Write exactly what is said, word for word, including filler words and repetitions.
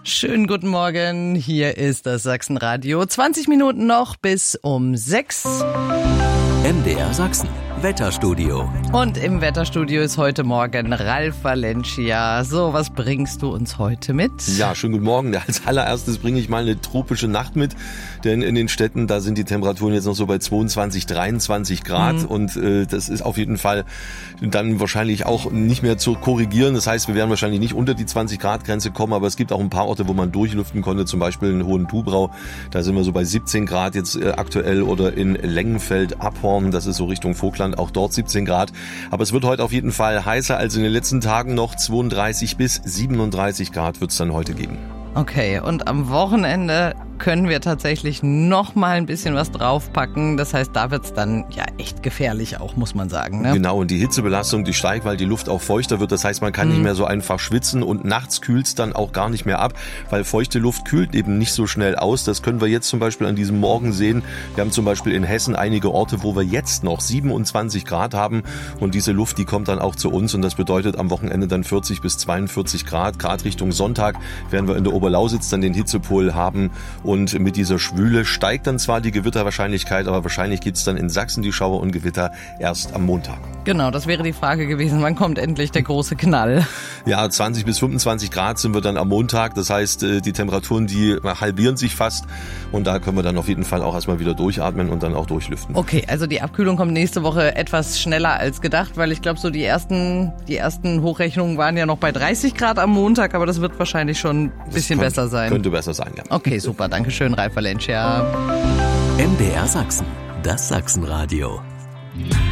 Schönen guten Morgen, hier ist das Sachsenradio. zwanzig Minuten noch bis um sechs. M D R Sachsen, Wetterstudio. Und im Wetterstudio ist heute Morgen Ralf Valencia. So, was bringst du uns heute mit? Ja, schönen guten Morgen. Als allererstes bringe ich mal eine tropische Nacht mit, denn in den Städten, da sind die Temperaturen jetzt noch so bei zweiundzwanzig, dreiundzwanzig Grad mhm. und äh, das ist auf jeden Fall dann wahrscheinlich auch nicht mehr zu korrigieren. Das heißt, wir werden wahrscheinlich nicht unter die zwanzig Grad Grenze kommen, aber es gibt auch ein paar Orte, wo man durchlüften konnte, zum Beispiel in Hohentubrau, da sind wir so bei siebzehn Grad jetzt äh, aktuell, oder in Lengenfeld, Abhorn, das ist so Richtung Vogtland, auch dort siebzehn Grad. Aber es wird heute auf jeden Fall heißer als in den letzten Tagen noch. zweiunddreißig bis siebenunddreißig Grad wird es dann heute geben. Okay, und am Wochenende können wir tatsächlich noch mal ein bisschen was draufpacken. Das heißt, da wird's dann ja echt gefährlich auch, muss man sagen. Ne? Genau, und die Hitzebelastung, die steigt, weil die Luft auch feuchter wird. Das heißt, man kann mhm. nicht mehr so einfach schwitzen, und nachts kühlt's dann auch gar nicht mehr ab, weil feuchte Luft kühlt eben nicht so schnell aus. Das können wir jetzt zum Beispiel an diesem Morgen sehen. Wir haben zum Beispiel in Hessen einige Orte, wo wir jetzt noch siebenundzwanzig Grad haben, und diese Luft, die kommt dann auch zu uns, und das bedeutet am Wochenende dann vierzig bis zweiundvierzig Grad. Gerade Richtung Sonntag werden wir in der Oberlausitz dann den Hitzepol haben, und mit dieser Schwüle steigt dann zwar die Gewitterwahrscheinlichkeit, aber wahrscheinlich gibt's dann in Sachsen die Schauer und Gewitter erst am Montag. Genau, das wäre die Frage gewesen. Wann kommt endlich der große Knall? Ja, zwanzig bis fünfundzwanzig Grad sind wir dann am Montag. Das heißt, die Temperaturen, die halbieren sich fast, und da können wir dann auf jeden Fall auch erstmal wieder durchatmen und dann auch durchlüften. Okay, also die Abkühlung kommt nächste Woche etwas schneller als gedacht, weil ich glaube, so die ersten, die ersten Hochrechnungen waren ja noch bei dreißig Grad am Montag, aber das wird wahrscheinlich schon ein bisschen könnte, besser sein. Könnte besser sein, ja. Okay, super, danke schön, Ralf Valencia. M D R Sachsen, das Sachsenradio.